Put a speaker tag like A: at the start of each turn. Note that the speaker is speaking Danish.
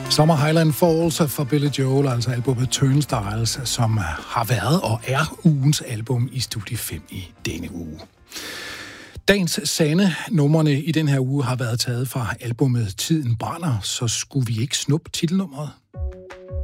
A: Summer Highland Falls for Billy Joel, altså albumet Turnstiles, som har været og er ugens album i Studie 5 i denne uge. Dagens sande numrene i den her uge har været taget fra albumet Tiden brænder, så skulle vi ikke snuppe titelnummeret?